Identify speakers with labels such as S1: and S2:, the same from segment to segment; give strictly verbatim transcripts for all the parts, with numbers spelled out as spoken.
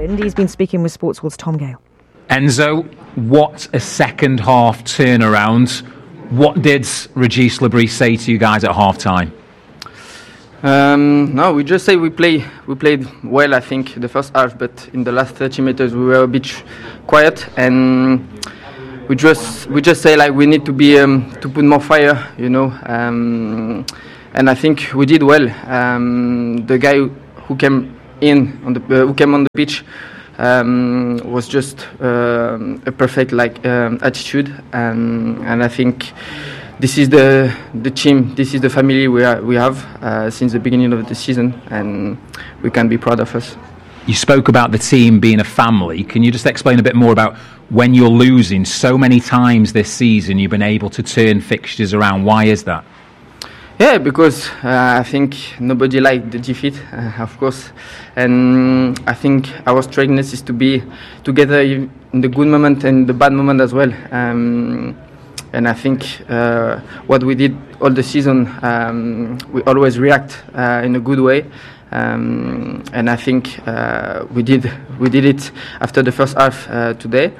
S1: England. He's been speaking with Sportsworld's Tom Gale.
S2: Enzo, what a second half turnaround. What did Régis Lebris say to you guys at half time?
S3: Um, no, we just say we play. We played well, I think, the first half, but in the last thirty meters we were a bit quiet, and we just we just say like we need to be um, to put more fire, you know. Um, and I think we did well. Um, the guy who came in on the uh, who came on the pitch um, was just uh, a perfect like um, attitude, and and I think. This is the the team. This is the family we are, we have uh, since the beginning of the season, and we can be proud of us.
S2: You spoke about the team being a family. Can you just explain a bit more about when you're losing so many times this season, you've been able to turn fixtures around? Why is that?
S3: Yeah, because uh, I think nobody liked the defeat, uh, of course, and I think our strengthness is to be together in the good moment and the bad moment as well. Um, And I think uh, what we did all the season, um, we always react uh, in a good way, um, and I think uh, we did we did it after the first half uh, today.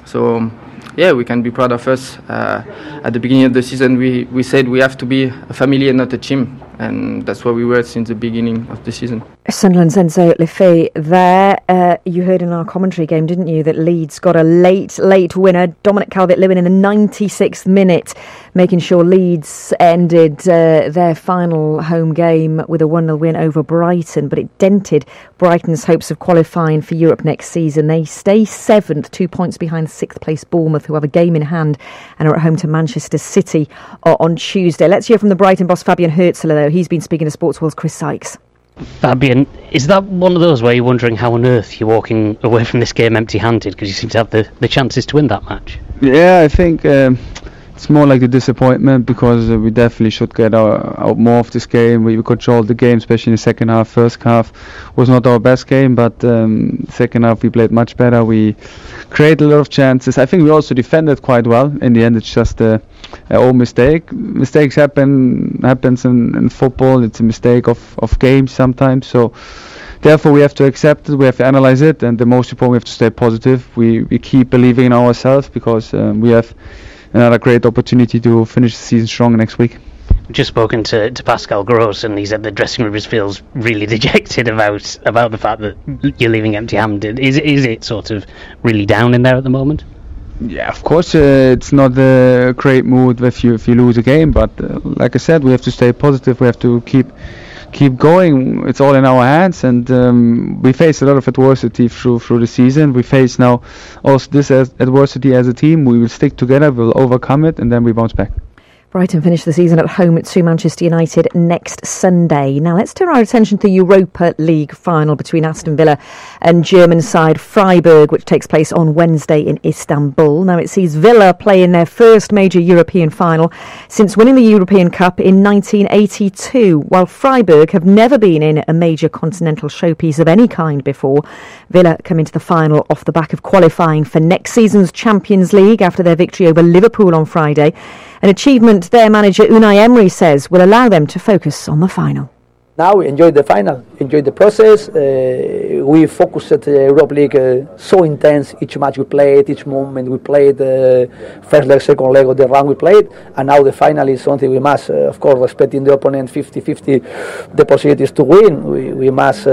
S3: So yeah, we can be proud of us. Uh, at the beginning of the season, we, we said we have to be a family and not a team, and that's what we were since the beginning of the season.
S1: Sunderland's Enzo Le Fée there. Uh, you heard in our commentary game, didn't you, that Leeds got a late, late winner. Dominic Calvert-Lewin in the ninety-sixth minute, making sure Leeds ended uh, their final home game with a one nil win over Brighton, but it dented Brighton's hopes of qualifying for Europe next season. They stay seventh, two points behind sixth place Bournemouth, who have a game in hand and are at home to Manchester City on Tuesday. Let's hear from the Brighton boss, Fabian Hürzeler, though. He's been speaking to Sportsworld's Chris Sykes.
S4: Fabian, is that one of those where you're wondering how on earth you're walking away from this game empty-handed, because you seem to have the, the chances to win that match?
S5: Yeah, I think um, it's more like the disappointment, because uh, we definitely should get our, out more of this game. We, we controlled the game, especially in the second half. First half was not our best game, but um, second half we played much better. We created a lot of chances. I think we also defended quite well. In the end, it's just a, a old mistake. Mistakes happen happens in, in football. It's a mistake of, of games sometimes. So therefore we have to accept it. We have to analyze it, and the most important, we have to stay positive. We we keep believing in ourselves, because um, we have another great opportunity to finish the season strong next week.
S4: Just spoken to, to Pascal Gross, and he said the dressing room feels really dejected about about the fact that you're leaving empty-handed. Is is it sort of really down in there at the moment?
S5: Yeah, of course, uh, it's not a great mood if you if you lose a game, but uh, like I said, we have to stay positive. We have to keep keep going. It's all in our hands, and um, we face a lot of adversity through through the season. We face now also this as adversity as a team. We will stick together. We'll overcome it, and then we bounce back.
S1: Brighton finish the season at home to Manchester United next Sunday. Now let's turn our attention to the Europa League final between Aston Villa and German side Freiburg, which takes place on Wednesday in Istanbul. Now it sees Villa play in their first major European final since winning the European Cup in nineteen eighty-two, while Freiburg have never been in a major continental showpiece of any kind before. Villa come into the final off the back of qualifying for next season's Champions League after their victory over Liverpool on Friday, an achievement their manager Unai Emery says will allow them to focus on the final.
S6: Now we enjoy the final, enjoy the process. Uh, we focused at the Europa League uh, so intense. Each match we played, each moment we played, uh, first leg, second leg of the round we played, and now the final is something we must, uh, of course, respecting the opponent fifty-fifty, the possibilities to win. We, we must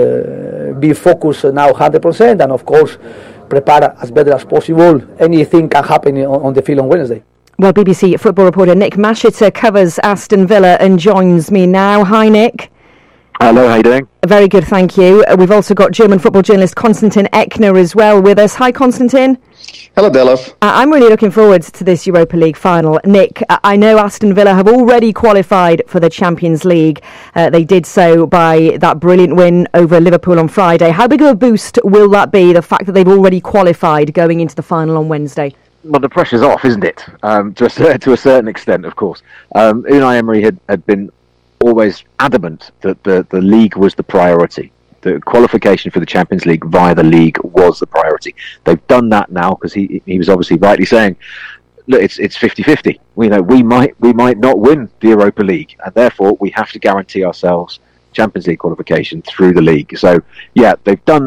S6: uh, be focused now one hundred percent, and of course prepare as better as possible. Anything can happen on, on the field on Wednesday.
S1: Well, B B C football reporter Nick Mashiter covers Aston Villa and joins me now. Hi, Nick.
S7: Hello, how you doing?
S1: Very good, thank you. Uh, we've also got German football journalist Konstantin Eckner as well with us. Hi, Konstantin.
S7: Hello, Delov.
S1: Uh, I'm really looking forward to this Europa League final. Nick, uh, I know Aston Villa have already qualified for the Champions League. Uh, they did so by that brilliant win over Liverpool on Friday. How big of a boost will that be, the fact that they've already qualified going into the final on Wednesday?
S7: Well, the pressure's off, isn't it? Um, to, a, to a certain extent, of course. Um, Unai Emery had, had been always adamant that the, the league was the priority. The qualification for the Champions League via the league was the priority. They've done that now, because he he was obviously rightly saying, look, it's it's fifty-fifty. We know we might we might not win the Europa League, and therefore we have to guarantee ourselves Champions League qualification through the league. So yeah, they've done that.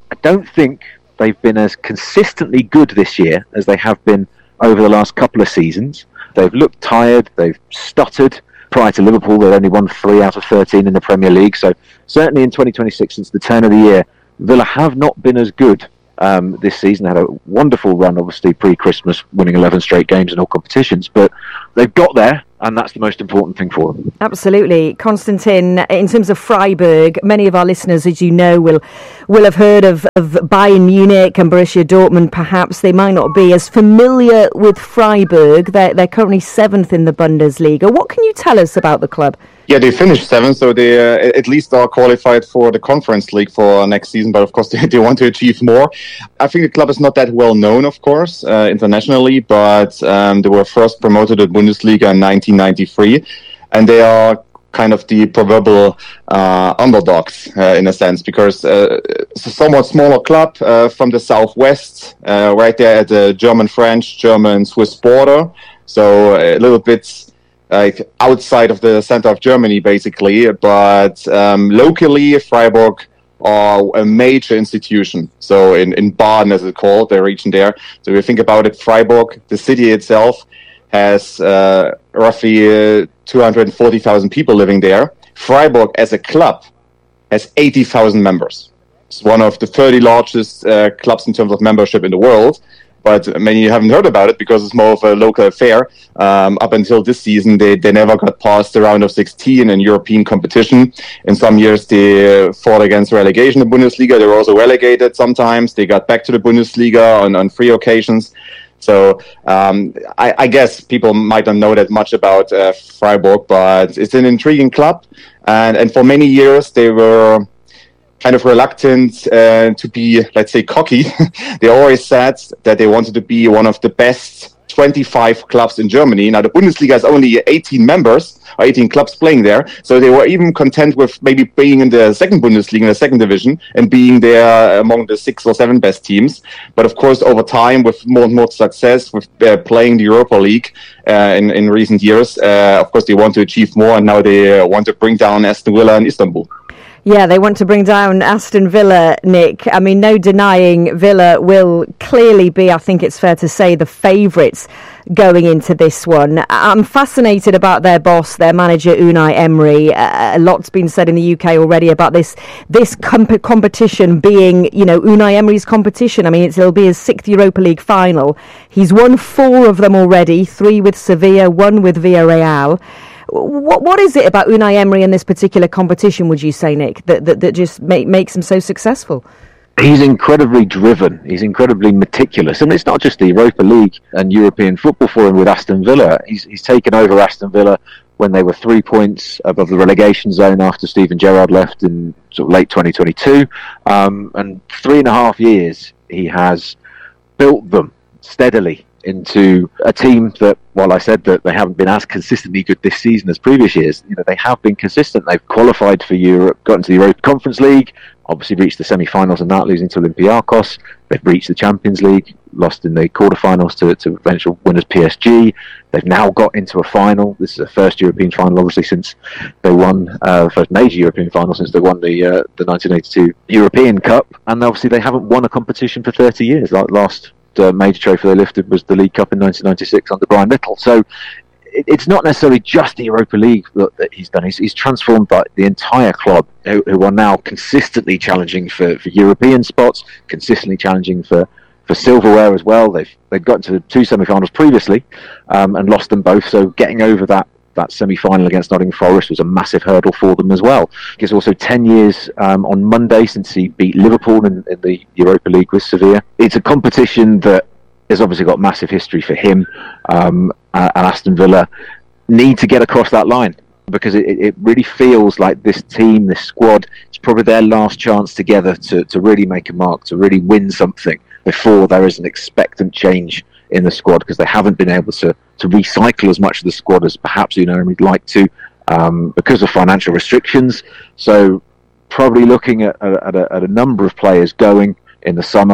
S7: I don't think they've been as consistently good this year as they have been over the last couple of seasons. They've looked tired, they've stuttered. Prior to Liverpool, they'd only won three out of thirteen in the Premier League. So certainly in twenty twenty-six, since the turn of the year, Villa have not been as good um, this season. They had a wonderful run, obviously, pre-Christmas, winning eleven straight games in all competitions. But they've got there, and that's the most important thing for them.
S1: Absolutely. Konstantin, in terms of Freiburg, many of our listeners, as you know, will will have heard of, of Bayern Munich and Borussia Dortmund, perhaps. They might not be as familiar with Freiburg. They're, they're currently seventh in the Bundesliga. What can you tell us about the club?
S8: Yeah, they finished seventh, so they uh, at least are qualified for the Conference League for next season, but of course they, they want to achieve more. I think the club is not that well known, of course, uh, internationally, but um, they were first promoted to Bundesliga in nineteen ninety-three, and they are kind of the proverbial uh, underdogs uh, in a sense, because uh, it's a somewhat smaller club uh, from the southwest, uh, right there at the German-French, German-Swiss border, so a little bit like outside of the center of Germany, basically. But um, locally, Freiburg are a major institution. So in, in Baden, as it's called, the region there. So if you think about it, Freiburg, the city itself, has uh, roughly uh, two hundred forty thousand people living there. Freiburg, as a club, has eighty thousand members. It's one of the thirty largest uh, clubs in terms of membership in the world. But many haven't heard about it because it's more of a local affair. Um, up until this season, they, they never got past the round of sixteen in European competition. In some years, they fought against relegation in the Bundesliga. They were also relegated sometimes. They got back to the Bundesliga on, on three occasions. So um, I, I guess people might not know that much about uh, Freiburg, but it's an intriguing club. And, and for many years, they were kind of reluctant uh, to be, let's say, cocky. They always said that they wanted to be one of the best twenty-five clubs in Germany. Now, the Bundesliga has only eighteen members, or eighteen clubs playing there, so they were even content with maybe being in the second Bundesliga, in the second division, and being there among the six or seven best teams. But of course, over time, with more and more success, with uh, playing the Europa League uh, in, in recent years, uh, of course, they want to achieve more, and now they uh, want to bring down Aston Villa and Istanbul.
S1: Yeah, they want to bring down Aston Villa, Nick. I mean, no denying Villa will clearly be, I think it's fair to say, the favourites going into this one. I'm fascinated about their boss, their manager, Unai Emery. Uh, a lot's been said in the U K already about this this comp- competition being, you know, Unai Emery's competition. I mean, it's, it'll be his sixth Europa League final. He's won four of them already, three with Sevilla, one with Villarreal. What what is it about Unai Emery in this particular competition, would you say, Nick, that that, that just make, makes him so successful?
S7: He's incredibly driven. He's incredibly meticulous. And it's not just the Europa League and European football for him with Aston Villa. He's, he's taken over Aston Villa when they were three points above the relegation zone after Steven Gerrard left in sort of late twenty twenty-two. Um, and three and a half years he has built them steadily into a team that, while I said that they haven't been as consistently good this season as previous years, you know, they have been consistent. They've qualified for Europe, got into the Europa Conference League, obviously reached the semi-finals and that, losing to Olympiacos. They've reached the Champions League, lost in the quarterfinals to, to eventual winners P S G. They've now got into a final. This is the first European final, obviously, since they won uh, the first major European final since they won the uh, the nineteen eighty-two European Cup. And obviously, they haven't won a competition for thirty years. Like last uh, major trophy they lifted was the League Cup in nineteen ninety-six under Brian Little. So it, it's not necessarily just the Europa League that, that he's done. He's, he's transformed the, the entire club, who, who are now consistently challenging for, for European spots, consistently challenging for. For silverware as well. They've they've got to two semi-finals previously um, and lost them both. So getting over that that semi-final against Nottingham Forest was a massive hurdle for them as well. It's also ten years um, on Monday since he beat Liverpool in, in the Europa League with Sevilla. It's a competition that has obviously got massive history for him, um, and Aston Villa need to get across that line, because it, it really feels like this team, this squad, it's probably their last chance together to, to really make a mark, to really win something before there is an expectant change in the squad, because they haven't been able to, to recycle as much of the squad as perhaps Unai Emery would like to um, because of financial restrictions. So probably looking at, at, a, at a number of players going in the summer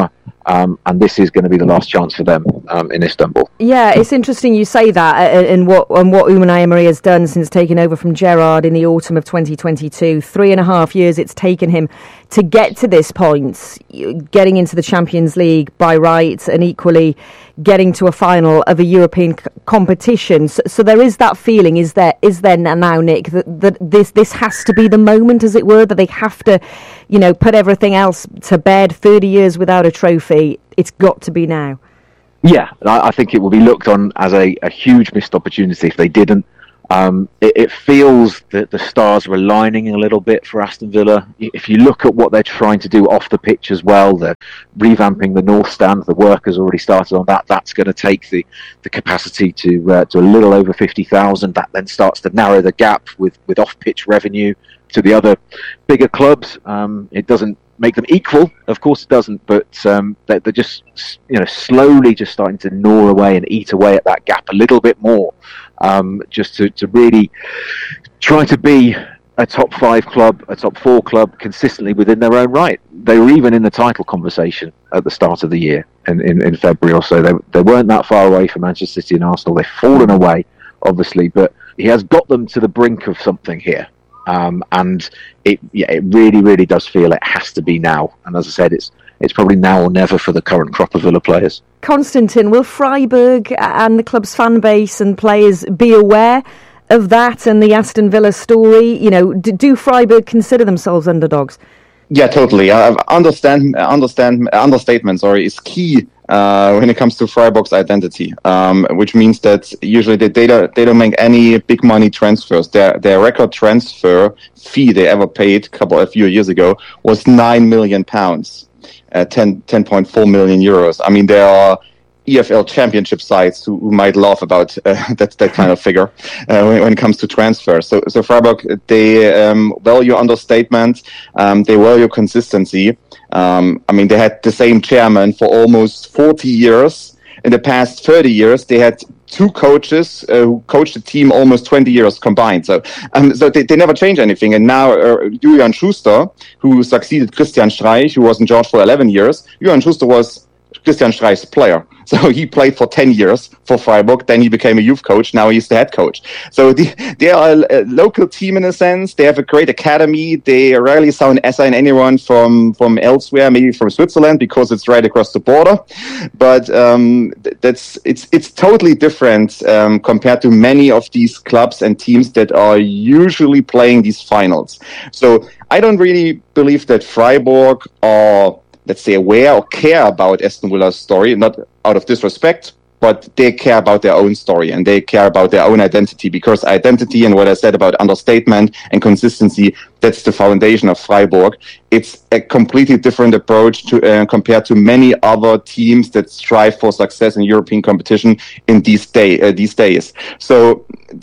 S7: Um, and this is going to be the last chance for them um, in Istanbul.
S1: Yeah, it's interesting you say that, and what and what Unai Emery has done since taking over from Gerrard in the autumn of twenty twenty-two. Three and a half years it's taken him to get to this point, getting into the Champions League by right, and equally getting to a final of a European c- competition. So, so there is that feeling, is there? Is there now, Nick, that, that this this has to be the moment, as it were, that they have to, you know, put everything else to bed. Thirty years without a trophy. It's got to be now.
S7: Yeah, I, I think it will be looked on as a, a huge missed opportunity if they didn't. Um, it, it feels that the stars are aligning a little bit for Aston Villa. If you look at what they're trying to do off the pitch as well, they're revamping the North Stand. The work has already started on that. That's going to take the, the capacity to uh, to a little over fifty thousand. That then starts to narrow the gap with, with off-pitch revenue to the other bigger clubs. Um, it doesn't make them equal, of course it doesn't, but um, they're, they're just, you know, slowly just starting to gnaw away and eat away at that gap a little bit more, um, just to, to really try to be a top five club, a top four club consistently within their own right. They were even in the title conversation at the start of the year in, in, in February or so. They, they weren't that far away from Manchester City and Arsenal. They've fallen away, obviously, but he has got them to the brink of something here. Um, and it, yeah, it really, really does feel it has to be now. And as I said, it's it's probably now or never for the current crop of Villa players.
S1: Konstantin, will Freiburg and the club's fan base and players be aware of that and the Aston Villa story? You know, do, do Freiburg consider themselves underdogs?
S8: Yeah, totally. Uh, understand, understand, understatement. Sorry, is key uh, when it comes to Freiburg's identity, um, which means that usually they, they don't they don't make any big money transfers. Their their record transfer fee they ever paid a couple a few years ago was nine million pounds, uh, ten ten point four million euros. I mean, there are E F L championship sites who, who might laugh about uh, that that kind of figure uh, when, when it comes to transfers. So, so Freiburg, they um, value understatement, um, they value consistency. Um, I mean, they had the same chairman for almost forty years. In the past thirty years, they had two coaches uh, who coached the team almost twenty years combined. So, um, so they, they never change anything. And now uh, Julian Schuster, who succeeded Christian Streich, who was in charge for eleven years, Julian Schuster was Christian Streich's player. So he played for ten years for Freiburg, then he became a youth coach, now he's the head coach. So the, they are a, a local team in a sense, they have a great academy, they rarely sign, assign anyone from, from elsewhere, maybe from Switzerland, because it's right across the border. But um, that's it's it's totally different um, compared to many of these clubs and teams that are usually playing these finals. So I don't really believe that Freiburg are, let's say, aware or care about Aston Villa's story, not out of disrespect, but they care about their own story and they care about their own identity, because identity and what I said about understatement and consistency, that's the foundation of Freiburg. It's a completely different approach to uh, compared to many other teams that strive for success in European competition in these day uh, these days. So